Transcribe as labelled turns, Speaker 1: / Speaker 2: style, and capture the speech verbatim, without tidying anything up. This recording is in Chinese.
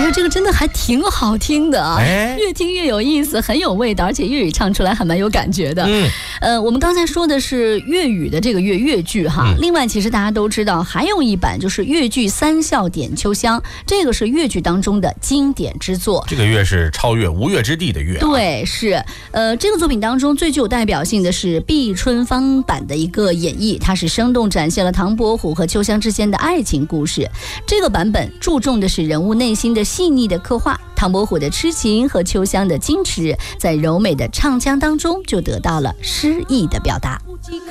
Speaker 1: 哎呀，这个真的还挺好听的啊，哎、越听越有意思，很有味道，而且粤语唱出来还蛮有感觉的。嗯，呃，我们刚才说的是粤语的这个粤粤剧哈、嗯，另外其实大家都知道，还有一版就是粤剧《三笑点秋香》，这个是粤剧当中的经典之作。
Speaker 2: 这个粤是超越无月之地的粤、啊，
Speaker 1: 对，是。呃，这个作品当中最具有代表性的是毕春芳版的一个演绎，它是生动展现了唐伯虎和秋香之间的爱情故事。这个版本注重的是人物内心的细腻的刻画，唐伯虎的痴情和秋香的矜持，在柔美的唱腔当中就得到了诗意的表达。